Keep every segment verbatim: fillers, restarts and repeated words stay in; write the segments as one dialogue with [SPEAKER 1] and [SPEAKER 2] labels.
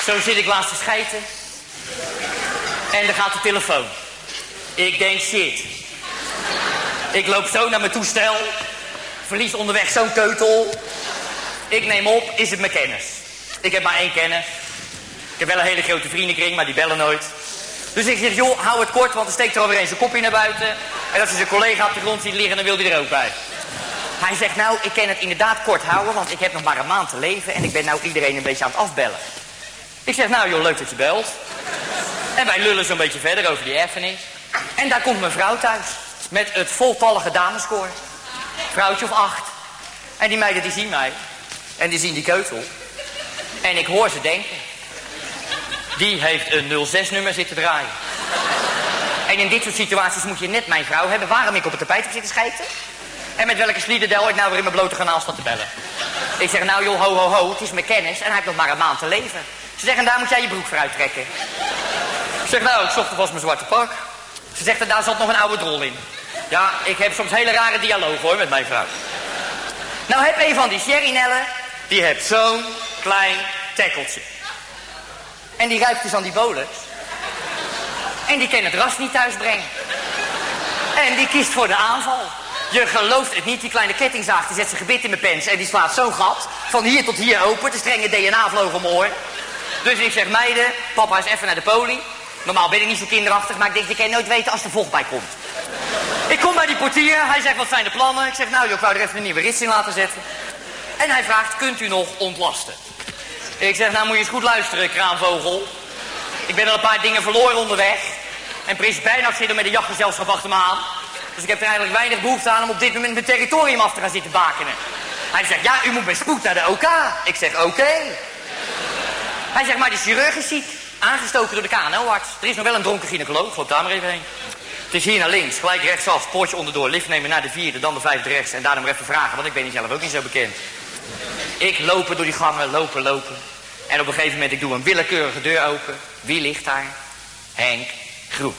[SPEAKER 1] Zo zit ik laatst te schijten. En dan gaat de telefoon. Ik denk, shit. Ik loop zo naar mijn toestel. Verlies onderweg zo'n keutel. Ik neem op, is het mijn kennis. Ik heb maar één kennis. Ik heb wel een hele grote vriendenkring, maar die bellen nooit. Dus ik zeg, joh, hou het kort, want er steekt er alweer eens een kopje naar buiten. En als hij zijn collega op de grond ziet liggen, dan wil hij er ook bij. Hij zegt, nou, ik kan het inderdaad kort houden, want ik heb nog maar een maand te leven en ik ben nou iedereen een beetje aan het afbellen. Ik zeg, nou joh, leuk dat je belt. En wij lullen zo'n beetje verder over die erfenis. En daar komt mijn vrouw thuis, met het voltallige dameskoor. Vrouwtje of acht. En die meiden die zien mij. En die zien die keutel. En ik hoor ze denken. Die heeft een nul zes nummer zitten draaien. En in dit soort situaties moet je net mijn vrouw hebben waarom ik op het tapijt heb zitten schijten. En met welke sliederdel ik nou weer in mijn blote kanaal sta te bellen. Ik zeg, nou joh, ho, ho, ho, het is mijn kennis en hij heeft nog maar een maand te leven. Ze zeggen, daar moet jij je broek voor uittrekken. Ik zeg, nou, ik zocht alvast mijn zwarte pak. Ze zegt, daar zat nog een oude drol in. Ja, ik heb soms hele rare dialoog hoor, met mijn vrouw. Nou heb een van die sherrynellen, die heeft zo'n klein tekkeltje. En die ruikt dus aan die bolus. En die kan het ras niet thuisbrengen. En die kiest voor de aanval. Je gelooft het niet, die kleine kettingzaag, die zet zijn gebit in mijn pens en die slaat zo'n gat, van hier tot hier open, de strenge D N A vloog om mijn oor. Dus ik zeg, meiden, papa is even naar de poli. Normaal ben ik niet zo kinderachtig, maar ik denk, je kan nooit weten als er vocht bij komt. Ik kom bij die portier, hij zegt, wat zijn de plannen? Ik zeg, nou joh, ik wou er even een nieuwe rits in laten zetten. En hij vraagt, kunt u nog ontlasten? Ik zeg, nou moet je eens goed luisteren, kraanvogel. Ik ben al een paar dingen verloren onderweg. En prins Bernhard zit er met een jachtgezelschap achter me aan. Dus ik heb er eigenlijk weinig behoefte aan om op dit moment mijn territorium af te gaan zitten bakenen. Hij zegt, ja, u moet met spoed naar de O K. Ik zeg, oké. Okay. Hij zegt, maar die chirurg is ziek. Aangestoken door de K N O-arts. Er is nog wel een dronken gynaecoloog, loop daar maar even heen. Het is hier naar links, gelijk rechtsaf, poortje onderdoor, lift nemen naar de vierde, dan de vijfde rechts. En daar dan maar even vragen, want ik ben zelf ook niet zo bekend. Ik lopen door die gangen, lopen, lopen. En op een gegeven moment, ik doe een willekeurige deur open. Wie ligt daar? Henk Groen.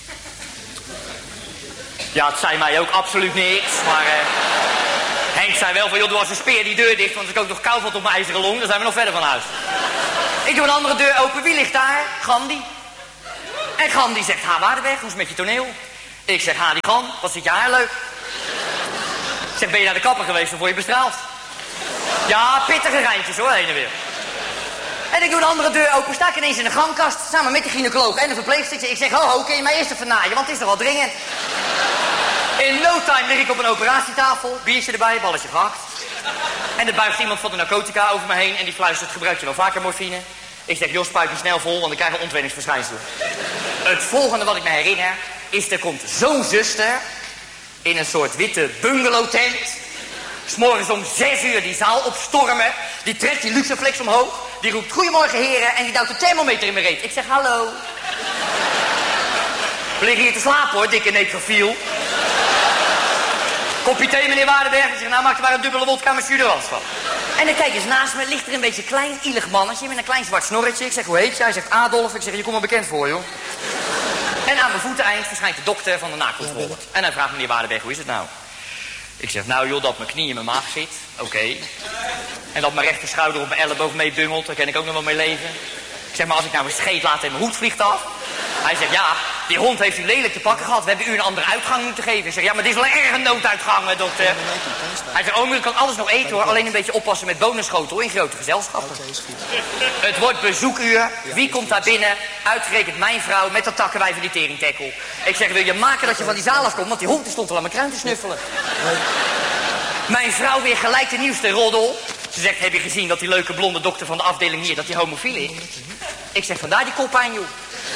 [SPEAKER 1] Ja, het zei mij ook absoluut niks, maar... Uh, Henk zei wel van, joh, doe als een speer die deur dicht, want als ik ook nog kou valt op mijn ijzeren long, dan zijn we nog verder van huis. Ik doe een andere deur open, wie ligt daar? Gandhi. En Gandhi zegt, ha, Waardenberg, hoe is het met je toneel? Ik zeg, ha, die Gan, wat zit je haar leuk? Ik zeg, ben je naar de kapper geweest of word je bestraald? Ja, pittige rijntjes hoor, heen en weer. En ik doe een andere deur open, sta ik ineens in de gangkast, samen met de gynaecoloog en de verpleegster. Ik zeg, ho, ho, kun je mij eerst even naaien, want het is toch wel dringend. In no time lig ik op een operatietafel, biertje erbij, balletje gehakt. En er buigt iemand van de narcotica over me heen en die fluistert, gebruik je wel vaker morfine? Ik zeg, joh, spuit je snel vol, want ik krijg een ontwenningsverschijnselen. Het volgende wat ik me herinner, is er komt zo'n zuster in een soort witte bungalowtent. 's Morgens om zes uur die zaal opstormen. Die trekt die luxeflex omhoog. Die roept, goedemorgen heren, en die duwt de thermometer in mijn reet. Ik zeg, hallo. We liggen hier te slapen hoor, dikke necrofiel. Kopje thee, meneer Waardenberg. Ik zeg, nou maak er maar een dubbele wodka met jus d'orange van. En dan kijk eens naast me, ligt er een beetje klein, ielig mannetje met een klein zwart snorretje. Ik zeg, hoe heet je? Hij zegt, Adolf. Ik zeg, je komt me bekend voor, joh. En aan mijn voeteneind verschijnt de dokter van de nakontrole. En hij vraagt, meneer Waardenberg, hoe is het nou? Ik zeg, nou joh, dat mijn knie in mijn maag zit. Oké. Okay. En dat mijn rechter schouder op mijn elleboog meebungelt, daar kan ik ook nog wel mee leven. Ik zeg, maar als ik nou een scheet laat en mijn hoed vliegt af. Hij zegt, ja, die hond heeft u lelijk te pakken gehad. We hebben u een andere uitgang moeten geven. Ik zeg, ja, maar dit is wel een erge nooduitgang, dokter. Hij zegt, oh, u kan alles nog eten hoor. Alleen een beetje oppassen met bonenschotel in grote gezelschappen. Het wordt bezoekuur. Wie komt daar binnen? Uitgerekend mijn vrouw met dat takkenwijf van die teringtekkel. Ik zeg, wil je maken dat je van die zaal afkomt? Want die hond die stond al aan mijn kruin te snuffelen. Mijn vrouw weer gelijk de nieuwste roddel. Ze zegt, heb je gezien dat die leuke blonde dokter van de afdeling hier, dat die homofiel is? Ik zeg, vandaar die koppijn, joh.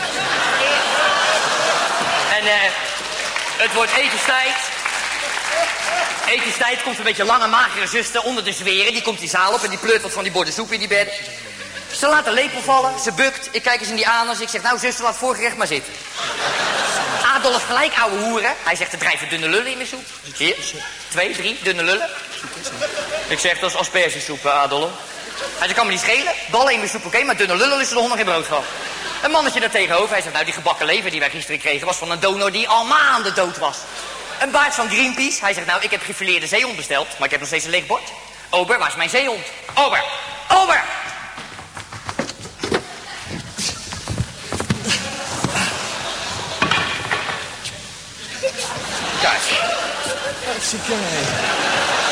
[SPEAKER 1] En eh, het wordt etenstijd. Etenstijd komt een beetje lange, magere zuster onder de zweren. Die komt die zaal op en die pleurt wat van die borden soep in die bed. Ze laat de lepel vallen, ze bukt. Ik kijk eens in die anus. Ik zeg, nou zuster, laat voorgerecht maar zitten. Adolf gelijk, ouwe hoeren. Hij zegt, er drijven dunne lullen in mijn soep. Hier, twee, drie, dunne lullen. Ik zeg, dat is aspergesoep, Adolf. Hij zegt, kan me niet schelen. Ballen in mijn soep, oké, okay, maar dunne lullen is er de hond nog geen brood gehad. Een mannetje daar tegenover. Hij zegt, nou, die gebakken lever die wij gisteren kregen was van een donor die al maanden dood was. Een baard van Greenpeace. Hij zegt, nou, ik heb gefileerde zeehond besteld, maar ik heb nog steeds een leeg bord. Ober, waar is mijn zeehond? Ober, Ober!
[SPEAKER 2] Hartstikke.